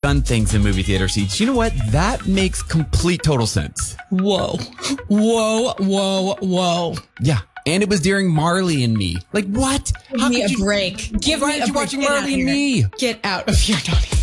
fun things in movie theater seats. You know what? That makes complete total sense. Whoa. Whoa, whoa, whoa. Yeah. And it was during Marley and Me. Like, what? Give me a break. Give me a break. Why aren't you watching Marley and Me? Get out of here, Donnie.